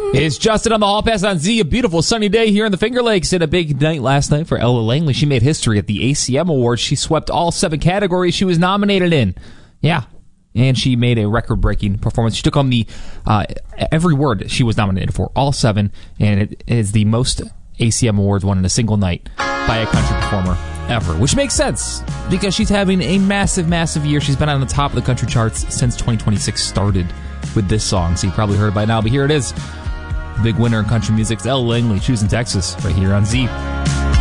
It's Justin on the Hall Pass on Z. A beautiful sunny day here in the Finger Lakes, and a big night last night for Ella Langley. She made history at the ACM Awards. She swept all 7 categories she was nominated in. Yeah. And she made a record-breaking performance. She took on the every word she was nominated for, all 7, and it is the most ACM Awards won in a single night by a country performer ever, which makes sense because she's having a massive, massive year. She's been on the top of the country charts since 2026 started with this song, so you probably heard it by now, but here it is. Big winner in country music's Ella Langley, Choosing Texas, right here on Z.